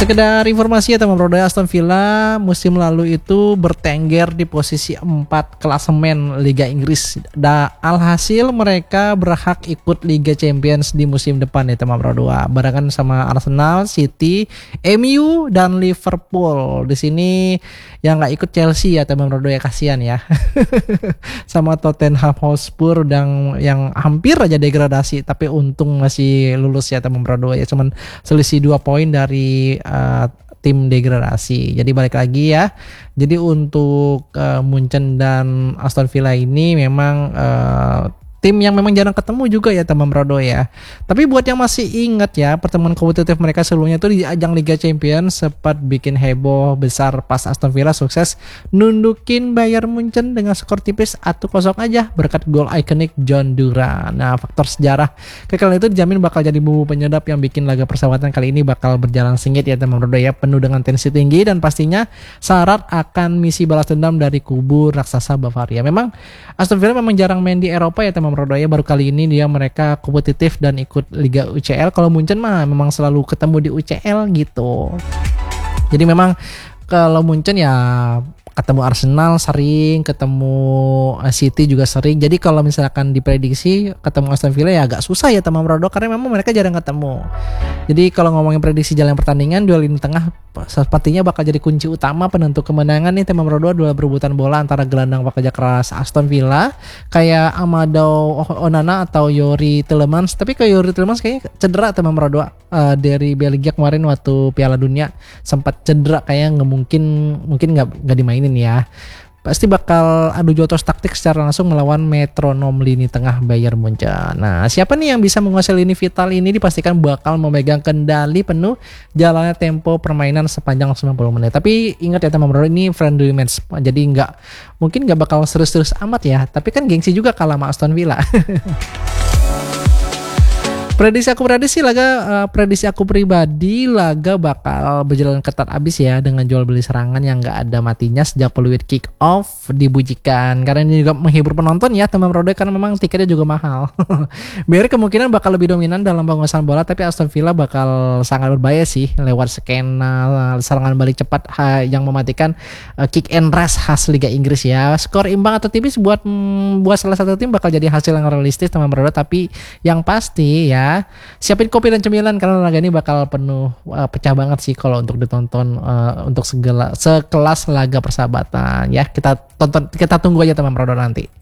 Sekedar informasi ya teman Bro, Aston Villa musim lalu itu bertengger di posisi 4 klasemen Liga Inggris. Alhasil mereka berhak ikut Liga Champions di musim depan ya teman Bro, barengan sama Arsenal, City, MU dan Liverpool. Di sini yang nggak ikut Chelsea ya teman Bro, ya kasihan ya. Sama Tottenham Hotspur dan yang hampir aja degradasi tapi untung masih lulus ya teman Bro, ya cuman selisih 2 poin dari tim degradasi. Jadi balik lagi ya. Jadi untuk Munchen dan Aston Villa ini memang tim yang memang jarang ketemu juga ya teman Brodo ya. Tapi buat yang masih ingat ya, pertemuan kompetitif mereka sebelumnya itu di ajang Liga Champions sempat bikin heboh besar pas Aston Villa sukses nundukin Bayern Munchen dengan skor tipis 1-0 aja berkat gol ikonik John Duran. Nah, faktor sejarah kekalahan itu dijamin bakal jadi bumbu penyedap yang bikin laga persahabatan kali ini bakal berjalan sengit ya teman Brodo ya, penuh dengan tensi tinggi dan pastinya syarat akan misi balas dendam dari kubu raksasa Bavaria. Memang Aston Villa memang jarang main di Eropa ya teman Brodo ya, baru kali ini mereka kompetitif dan ikut Liga UCL. Kalau Munchen mah memang selalu ketemu di UCL gitu. Jadi memang kalau Munchen ya ketemu Arsenal sering, ketemu City juga sering. Jadi kalau misalkan diprediksi ketemu Aston Villa ya agak susah ya teman Brodo, karena memang mereka jarang ketemu. Jadi kalau ngomongin prediksi jalan pertandingan, duel lini tengah sepertinya bakal jadi kunci utama penentu kemenangan nih teman Brodo. Duel berebutan bola antara gelandang pekerja keras Aston Villa kayak Amadou Onana atau Youri Tielemans. Tapi kalau Youri Tielemans kayaknya cedera teman Brodo, dari Belgia kemarin waktu Piala Dunia sempat cedera, kayak mungkin nggak dimainin ya. Pasti bakal adu jotos taktik secara langsung melawan metronom lini tengah Bayern Munchen. Nah, siapa nih yang bisa menguasai lini vital ini dipastikan bakal memegang kendali penuh jalannya tempo permainan sepanjang 90 menit. Tapi ingat ya teman-teman, ini friendly match. Jadi mungkin nggak bakal serius-serius amat ya. Tapi kan gengsi juga kalah sama Aston Villa. Prediksi aku pribadi laga bakal berjalan ketat abis ya, dengan jual beli serangan yang nggak ada matinya sejak peluit kick off dibujikan, karena ini juga menghibur penonton ya teman Brodo, karena memang tiketnya juga mahal. Biar kemungkinan bakal lebih dominan dalam penguasaan bola, tapi Aston Villa bakal sangat berbahaya sih lewat skena serangan balik cepat yang mematikan kick and rush khas Liga Inggris ya. Skor imbang atau tipis buat salah satu tim bakal jadi hasil yang realistis teman Brodo, tapi yang pasti ya siapin kopi dan cemilan karena laga ini bakal penuh pecah banget sih kalau untuk ditonton, untuk sekelas laga persahabatan ya. Kita tunggu aja teman Brodo nanti.